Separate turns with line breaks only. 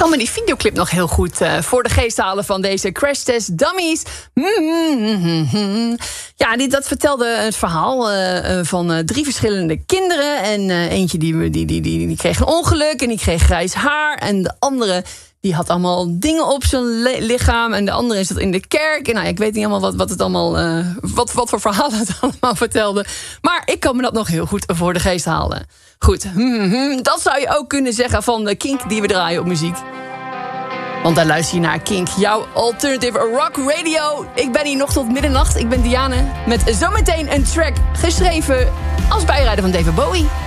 kan me die videoclip nog heel goed voor de geest halen van deze Crash Test Dummies. Ja, dat vertelde het verhaal van 3 verschillende kinderen. En eentje die kreeg een ongeluk en die kreeg grijs haar. En de andere die had allemaal dingen op zijn lichaam. En de andere zat in de kerk. En ik weet niet helemaal wat het allemaal, wat voor verhalen het allemaal vertelde. Maar ik kan me dat nog heel goed voor de geest halen. Goed, dat zou je ook kunnen zeggen van de Kink die we draaien op muziek. Want daar luister je naar Kink, jouw alternative rock radio. Ik ben hier nog tot middernacht. Ik ben Diane met zometeen een track geschreven als bijrijder van David Bowie.